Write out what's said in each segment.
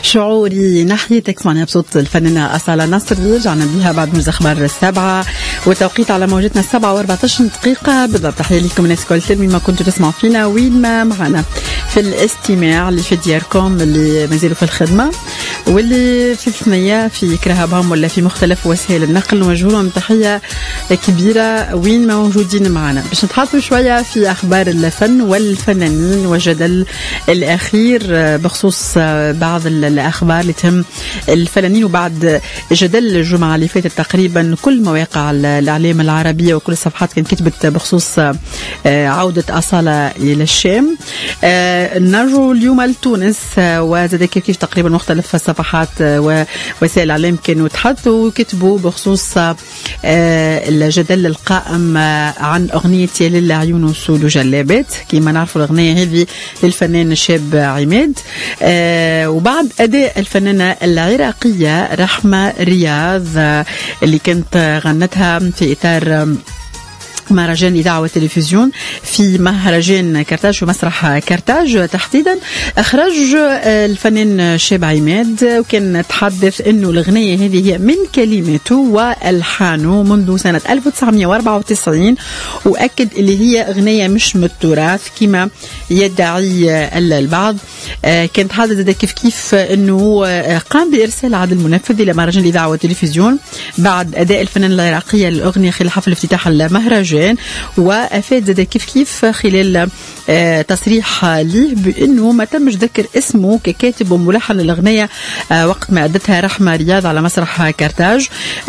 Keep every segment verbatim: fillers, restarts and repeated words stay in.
شعوري ناحيتك. سمعنا بصوت الفنانة أصالة نصري. رجعنا بها بعد موجز أخبار السبعة وتوقيت على موجتنا السبعة وأربعة عشر دقيقة بالضبط. تحية لكم الناس كل وين ما كنتوا تسمعوا فينا وين ما معنا في الاستماع اللي في دياركم اللي مازالوا في الخدمة واللي في الثنية في كرهبهم ولا في مختلف وسائل النقل. نوجه لهم تحية كبيرة وين ما موجودين معنا باش نتحطوا شوية في أخبار الفن والفنانين والجدل الأخير بخصوص بعض الأخبار اللي تهم الفنانين. وبعد جدل الجمعة اللي فاتت تقريبا كل مواقع الإعلام العربية وكل الصفحات كانت كتبت بخصوص عودة أصالة إلى الشام. نرجو اليوم لتونس وزاد كيف تقريبا مختلف الصفحات ووسائل الإعلام كانوا تحدثوا وكتبوا بخصوص الجدل القائم عن أغنية يا لله عيون وسود وجلابات. كما نعرفوا الأغنية هذه للفنان الشاب عماد وبعد أداء الفنانة العراقية رحمة رياض اللي كانت غنتها في إطار مهرجان إذاعة وتلفزيون في مهرجان كرتاج ومسرح كرتاج تحديدا. أخرج الفنان شاب عماد وكان تحدث أنه الأغنية هذه هي من كلماته وألحانه منذ سنة ألف وتسعمائة وأربعة وتسعين وأكد اللي هي أغنية مش من التراث كما يدعي البعض. كان تحدث كيف كيف أنه قام بإرسال عدد المنفذ إلى مهرجان الإذاعة والتلفزيون بعد أداء الفنان العراقية للأغنية خلال حفل افتتاح المهرجان. وأفاد زاد كيف كيف خلال تصريح ليه بأنه ما تمش ذكر اسمه ككاتب وملحن للأغنية وقت ما أدتها رحمة رياض على مسرح كرتاج.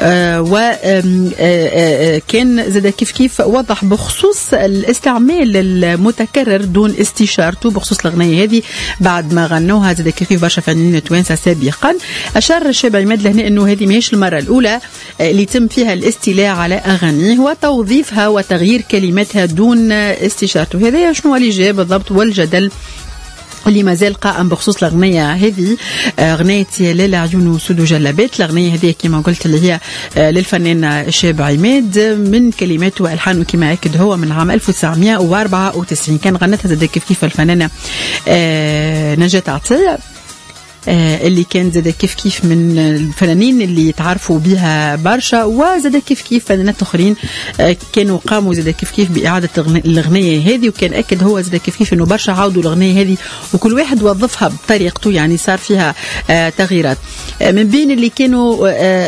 وكان زاد كيف كيف وضح بخصوص الاستعمال المتكرر دون استشارته بخصوص الأغنية هذه بعد ما غنوها زاد كيف كيف برشا فنانين توانسة سابقا. أشار الشاب عماد لهنا أنه هذه ماهيش المرة الأولى اللي تم فيها الاستيلاء على أغانيه وتوظيفها وتغيير كلماتها دون استشارته. هذا شنو اللي جاء بالضبط والجدل اللي ما زال قائم بخصوص الأغنية هذه أغنية يا ليلى عيون وسود وجلابات. الأغنية هذه كما قلت اللي هي للفنان الشاب عماد من كلماته وألحانه كما أكد هو من عام ألف وتسعمائة وأربعة وتسعين. كان غنتها زاد كيف كيف الفنانة نجاة عطية اللي كان زاد كيف كيف من الفنانين اللي يتعرفوا بها برشا وزاد كيف كيف فنانات اخرين كانوا قاموا زاد كيف كيف بإعادة الأغنية هذه. وكان أكد هو زاد كيف كيف إنه برشا عودوا الأغنية هذه وكل واحد وظفها بطريقته يعني صار فيها تغييرات. من بين اللي كانوا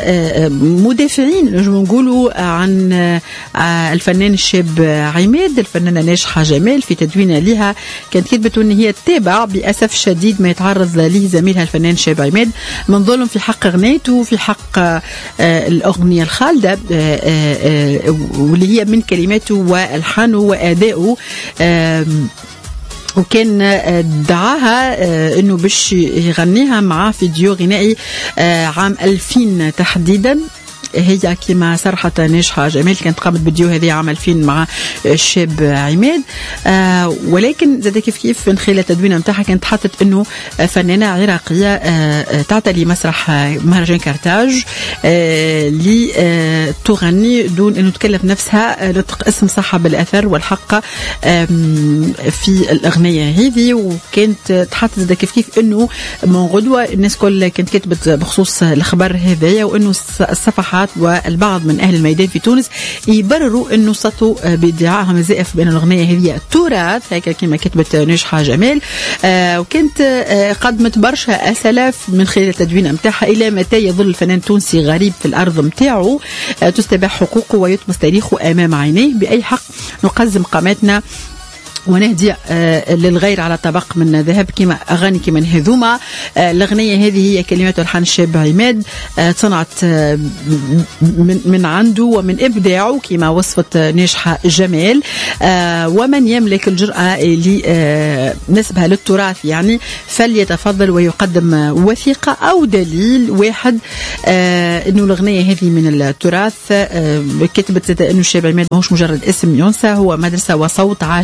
مدافعين نجم نقولوا عن الفنان الشاب عماد الفنانة ناجحة جمال في تدوينها لها كانت كتبت إن هي تتابع بأسف شديد ما يتعرض له زميلها الفنان شاب عماد من ظلم في حق أغنيته وفي حق آه الأغنية الخالدة آه آه واللي هي من كلماته وألحانه وأدائه. آه وكان دعاها انه باش يغنيها معاه فيديو غنائي عام ألفين تحديدا. هي كما صرحت ناجحة جمال كانت قامت بالفيديو هذه عام ألفين مع الشاب عماد. آه ولكن زاد كيف كيف من خلال تدوينها متاعها كانت حطت انه فنانة عراقية آه تعتلي مسرح مهرجان كرتاج آه لتغني آه دون انه تكلف نفسها نطق اسم صاحب الاثر والحق آه في الاغنية هذه. وكانت تحط زاد كيف كيف انه من غدوة الناس كل كانت كتبت بخصوص الخبر هذايا وانه الصفحات والبعض من أهل الميدان في تونس يبرروا أنه سطوا بادعائهم الزائف بأن الأغنية هي تراث هيك كما كتبت ناجحة جمال. آه وكانت آه قدمت برشا أسلاف من خلال التدوين متاعها إلى متى يظل الفنان التونسي غريب في الأرض متاعه آه تستباح حقوقه ويطمس تاريخه أمام عينيه. بأي حق نقزم قاماتنا ونهدي آه للغير على طبق من ذهب كما أغاني كما هذوما. آه الأغنية هذه هي كلمات والحان الشاب عماد آه صنعت آه من, من عنده ومن إبداعه كما وصفت ناجحة جمال. آه ومن يملك الجرأة لنسبها للتراث يعني فليتفضل ويقدم وثيقة أو دليل واحد آه إنه الأغنية هذه من التراث. آه كتبت أنه الشاب عماد ماهوش مجرد اسم ينسى هو مدرسة وصوت عاش في وجدان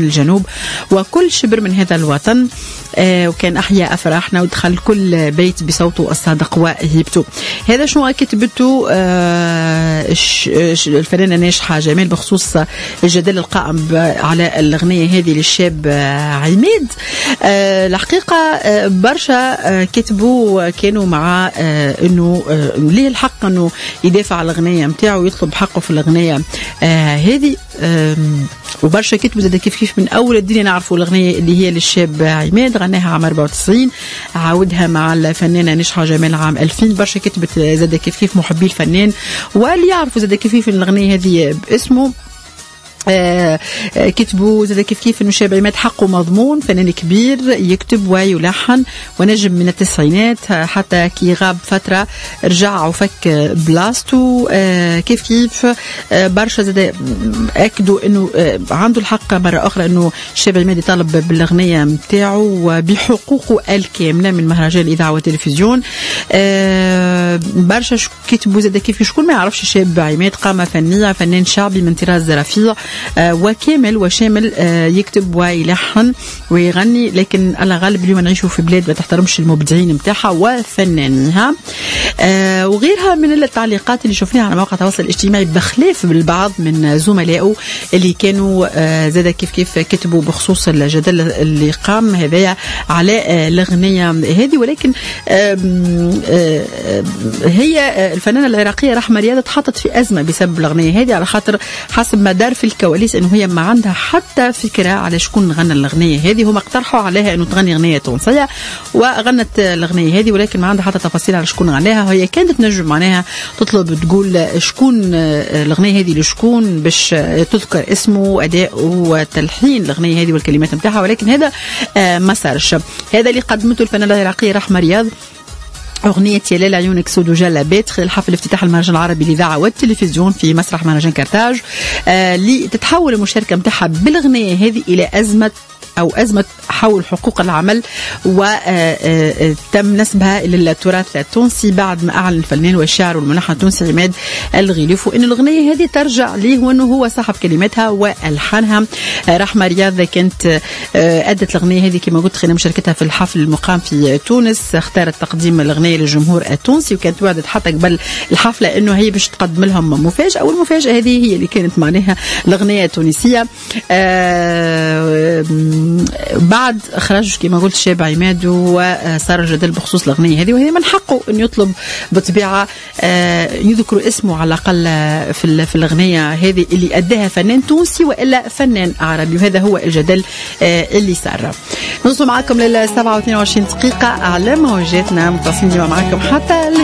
سكان الجنوب وكل شبر من هذا الوطن، وكان أحيا أفراحنا ودخل كل بيت بصوته الصادق وهيبته. هذا شو كتبته الفنانة ناجحة جمال بخصوص الجدل القائم على الأغنية هذه للشاب عماد. الحقيقة برشا كتبوا كانوا مع أنه ليه الحق أنه يدافع على الأغنية متاعه ويطلب حقه في الأغنية هذه، وبرشا كتبوا زاد كيف كيف من أول الدنيا نعرفوا الأغنية اللي هي للشاب عماد غناها عام أربعة وتسعين، عاودها مع الفنانة ناجحة جمال عام ألفين. برشا كتبت زاد كيف كيف محبي الفنان واللي يعرفوا زاد كيف كيف الأغنية هذه باسمه. آه كتبوا زاد كيف كيف انه شاب عماد حقه مضمون، فنان كبير يكتب ويلحن ونجم من التسعينات حتى كي غاب فتره رجع وفك بلاستو. آه كيف كيف آه برشا زاد اكدوا انه آه عنده الحق مره اخرى انه شاب عماد يطالب بالاغنيه نتاعو وبحقوقه الكامله من مهرجان الاذاعه والتلفزيون. آه برشا كتبوا زاد كيف شكون ما يعرفش شاب عماد، قامه فنيه، فنان شعبي من طراز رفيع آه وكامل وشامل، آه يكتب ويلحن ويغني، لكن على غالب اليوم نعيشوا في بلاد ما تحترمش المبدعين متاعها وفنانيها. آه وغيرها من التعليقات اللي شفناها على مواقع التواصل الاجتماعي بخلاف بالبعض من زملائه اللي كانوا آه زاد كيف كيف كتبوا بخصوص الجدل اللي قام هذايا على آه الأغنية هذه. ولكن آه آه هي الفنانة العراقية رحمة رياض تحطت في أزمة بسبب الأغنية هذه، على خاطر حسب ما دار في الكواليس انه هي ما عندها حتى فكره على شكون غنى الاغنيه هذه. هم اقترحوا عليها انه تغني اغنيه تونسيه وغنت الاغنيه هذه، ولكن ما عندها حتى تفاصيل على شكون غناها. وهي كانت تنجم معناها تطلب تقول شكون الاغنيه هذه لشكون باش تذكر اسمه واداء وتلحين الاغنيه هذه والكلمات نتاعها، ولكن هذا ما صارش. هذا اللي قدمته الفنانه العراقيه رحمه رياض، أغنية يا ليل عيونك سود وجلبات، خلال حفل افتتاح المهرجان العربي للإذاعة والتلفزيون في مسرح مهرجان كرتاج، آه لتتحول المشاركة متاعها بالأغنية هذه إلى أزمة أو أزمة حول حقوق العمل، وتم نسبها إلى التراث التونسي بعد ما أعلن الفنان والشاعر والملحن التونسي عماد الغليف وإن الأغنية هذه ترجع ليه وأنه هو صاحب كلماتها وألحانها. رحمة رياض كانت أدت الأغنية هذه كما قلت خلال مشاركتها في الحفل المقام في تونس، اختارت تقديم الأغنية للجمهور التونسي، وكانت وعدت حتى قبل الحفلة أنه هي باش تقدم لهم مفاجأة، والمفاجأة هذه هي اللي كانت معناها الأغنية التونسية. بعد إخراج كما قلت الشاب عماد وصار الجدل بخصوص الأغنية هذه، وهي من حقه أن يطلب بطبيعة يذكر اسمه على الأقل في في الأغنية هذه اللي أداها فنان تونسي وإلا فنان عربي، وهذا هو الجدل اللي صار. نوصل معكم للسبعة واثنين وعشرين دقيقة على موجاتنا، متصلين معكم حتى